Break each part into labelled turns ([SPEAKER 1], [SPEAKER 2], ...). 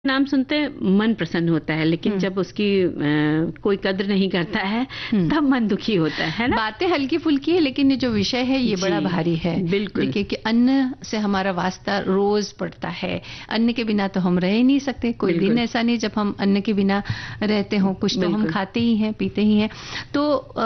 [SPEAKER 1] नाम सुनते मन प्रसन्न होता है, लेकिन जब उसकी कोई कद्र नहीं करता है तब मन दुखी होता है ना।
[SPEAKER 2] बातें हल्की फुल्की है, लेकिन ये जो विषय है ये बड़ा भारी है।
[SPEAKER 1] बिल्कुल।
[SPEAKER 2] देखिए कि अन्न से हमारा वास्ता रोज पड़ता है। अन्न के बिना तो हम रह ही नहीं सकते। कोई दिन ऐसा नहीं जब हम अन्न के बिना रहते हो। कुछ तो हम खाते ही हैं, पीते ही हैं। तो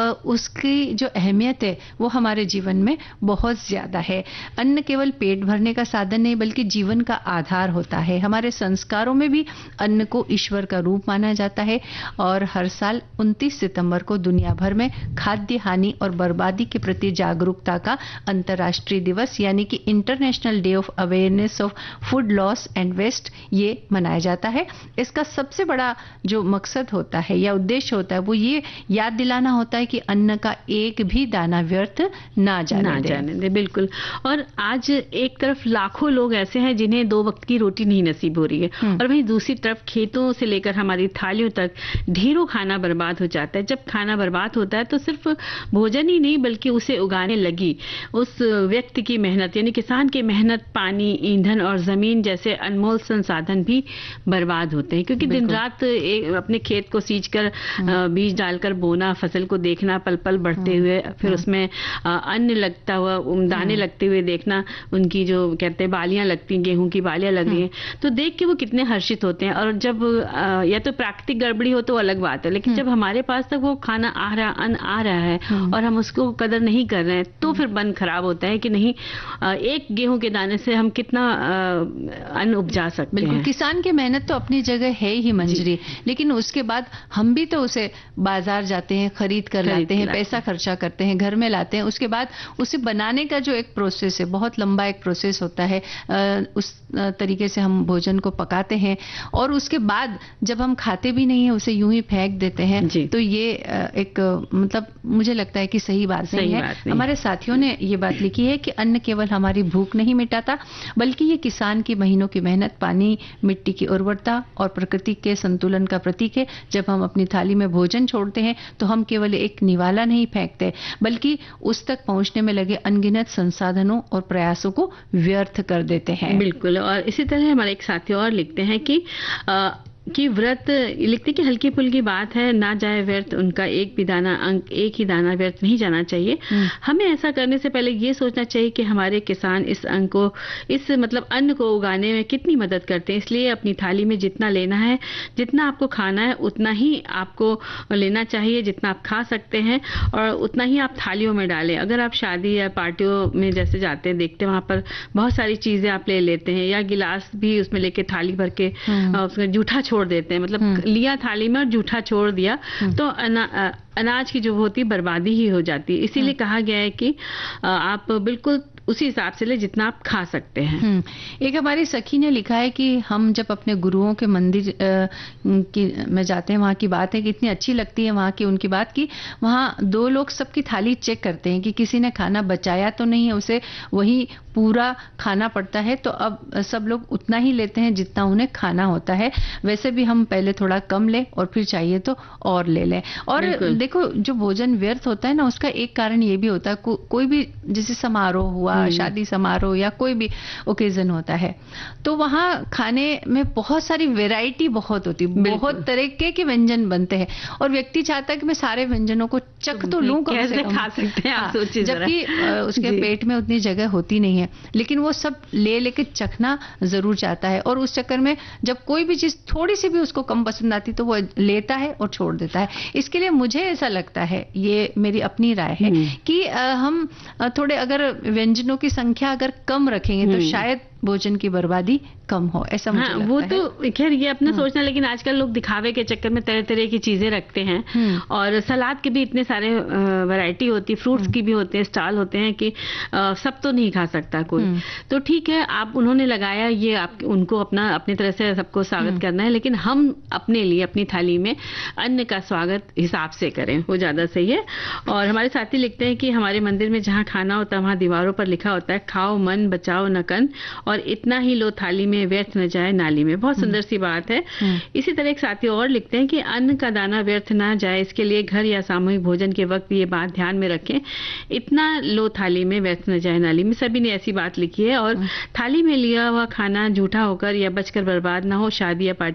[SPEAKER 2] उसकी जो अहमियत है वो हमारे जीवन में बहुत ज्यादा है। अन्न केवल पेट भरने का साधन नहीं बल्कि जीवन का आधार होता है। हमारे संस्कारों में भी अन्न को ईश्वर का रूप माना जाता है और हर साल 29 सितंबर को दुनिया भर में खाद्य हानि और बर्बादी के प्रति जागरूकता का अंतर्राष्ट्रीय दिवस यानी कि international day of awareness of food loss and waste ये मनाया जाता है। इसका सबसे बड़ा जो मकसद होता है या उद्देश्य होता है वो ये याद दिलाना होता है कि अन्न का एक भी दाना व्यर्थ ना जाने दे।
[SPEAKER 1] बिल्कुल। और आज एक तरफ लाखों लोग ऐसे हैं जिन्हें 2 वक्त की रोटी नहीं नसीब हो रही है और वहीं दूसरी तरफ खेतों से लेकर हमारी थालियों तक ढेरों खाना बर्बाद हो जाता है। जब खाना बर्बाद होता है तो सिर्फ भोजन ही नहीं बल्कि उसे उगाने लगी उस व्यक्ति की मेहनत यानी किसान की मेहनत, पानी, ईंधन और जमीन जैसे अनमोल संसाधन भी बर्बाद होते हैं। क्योंकि दिन रात अपने खेत को सींच कर बीज डालकर बोना, फसल को देखना पल पल बढ़ते हुए, फिर उसमें अन्न लगता हुआ, दाने लगते हुए देखना, उनकी जो कहते हैं बालियां लगती, गेहूं की बालियां लग रही हैं, तो देख के वो कितने हर्षित होते हैं। और जब या तो प्राकृतिक गड़बड़ी हो तो अलग बात है, लेकिन जब हमारे पास तक वो खाना आ रहा, अन्न आ रहा है और हम उसको कदर नहीं कर रहे हैं तो फिर मन खराब होता है कि नहीं एक गेहूं के दाने से हम कितना अन्न उपजा सकते हैं।
[SPEAKER 2] बिल्कुल। किसान की मेहनत तो अपनी जगह है ही मंजरी, लेकिन उसके बाद हम भी तो उसे बाजार जाते हैं, खरीद कर लाते हैं, पैसा खर्चा करते हैं, घर में लाते हैं। उसके बाद उसे बनाने का जो एक प्रोसेस है, बहुत लंबा एक प्रोसेस होता है। उस तरीके से हम भोजन को पकाते हैं और उसके बाद जब हम खाते भी नहीं है उसे यूं ही फेंक देते हैं। तो ये एक मतलब मुझे लगता है कि सही बात नहीं है। हमारे साथियों ने ये बात लिखी है कि अन्न केवल हमारी भूख नहीं मिटाता बल्कि ये किसान की महीनों की मेहनत, पानी, मिट्टी की उर्वरता और प्रकृति के संतुलन का प्रतीक है। जब हम अपनी थाली में भोजन छोड़ते हैं तो हम केवल एक निवाला नहीं फेंकते बल्कि उस तक पहुंचने में लगे अनगिनत संसाधनों और प्रयासों को व्यर्थ कर देते हैं।
[SPEAKER 1] बिल्कुल। और इसी तरह हमारे एक साथी और लिखते हैं कि व्रत लिखते कि हल्की फुल्की बात है, ना जाए व्यर्थ उनका एक भी दाना, अंक एक ही दाना व्यर्थ नहीं जाना चाहिए। हमें ऐसा करने से पहले ये सोचना चाहिए कि हमारे किसान इस अंक को, इस मतलब अन्न को उगाने में कितनी मदद करते हैं। इसलिए अपनी थाली में जितना लेना है, जितना आपको खाना है उतना ही आपको लेना चाहिए, जितना आप खा सकते हैं और उतना ही आप थालियों में डालें। अगर आप शादी या पार्टियों में जैसे जाते हैं, देखते हैं वहां पर बहुत सारी चीजें आप ले लेते हैं या गिलास भी उसमें लेके थाली भर के उसमें जूठा छोड़ देते हैं, मतलब लिया थाली में और जूठा छोड़ दिया तो अनाज की जो होती बर्बादी ही हो जाती है। इसीलिए कहा गया है कि आप बिल्कुल उसी हिसाब से ले जितना आप खा सकते हैं।
[SPEAKER 2] एक हमारी सखी ने लिखा है कि हम जब अपने गुरुओं के मंदिर में जाते हैं, वहाँ की बात है कि इतनी अच्छी लगती है वहाँ की उनकी बात की वहाँ 2 लोग सबकी थाली चेक करते हैं कि किसी ने खाना बचाया तो नहीं है, उसे वही पूरा खाना पड़ता है। तो अब सब लोग उतना ही लेते हैं जितना उन्हें खाना होता है। वैसे भी हम पहले थोड़ा कम लें और फिर चाहिए तो और ले लें। और देखो जो भोजन व्यर्थ होता है ना, उसका एक कारण ये भी होता है कोई भी जैसे समारोह हुआ, शादी समारोह या कोई भी ओकेजन होता है तो वहाँ खाने में बहुत सारी वैरायटी बहुत होती है, बहुत तरीके के व्यंजन बनते हैं और व्यक्ति चाहता है कि मैं सारे व्यंजनों को चख तो लूं,
[SPEAKER 1] कैसे खा सकते हैं आप सोचिए।
[SPEAKER 2] जबकि उसके पेट में उतनी जगह होती नहीं है, लेकिन वो सब लेके चखना जरूर चाहता है और उस चक्कर में जब कोई भी चीज थोड़ी सी भी उसको कम पसंद आती तो वो लेता है और छोड़ देता है। इसके लिए मुझे ऐसा लगता है, ये मेरी अपनी राय है कि हम थोड़े अगर व्यंजनों की संख्या अगर कम रखेंगे तो शायद भोजन की बर्बादी कम हो, ऐसा मुझे लगता है।
[SPEAKER 1] वो तो खैर ये अपना सोचना, लेकिन आजकल लोग दिखावे के चक्कर में तरह तरह की चीजें रखते हैं और सलाद के भी इतने सारे वैरायटी होती है, फ्रूट्स की भी होते हैं, स्टॉल होते हैं कि सब तो नहीं खा सकता कोई। तो ठीक है, आप उन्होंने लगाया ये आप उनको अपनी तरह से सबको स्वागत करना है, लेकिन हम अपने लिए अपनी थाली में अन्न का स्वागत हिसाब से करें, वो ज्यादा सही है। और हमारे साथी लिखते हैं कि हमारे मंदिर में जहाँ खाना होता है वहाँ दीवारों पर लिखा होता है खाओ मन बचाओ न कन, और और इतना ही लो थाली में, व्यर्थ न जाए नाली में। बहुत सुंदर सी बात है। इसी तरह एक साथी और लिखते हैं कि अन्न का दाना व्यर्थ ना जाए, इसके लिए घर या सामूहिक भोजन के वक्त ये बात ध्यान में रखें, इतना लो थाली में, व्यर्थ न जाए नाली में। सभी ने ऐसी बात लिखी है। और थाली में लिया हुआ खाना जूठा होकर या बचकर बर्बाद ना हो, शादी या पार्टी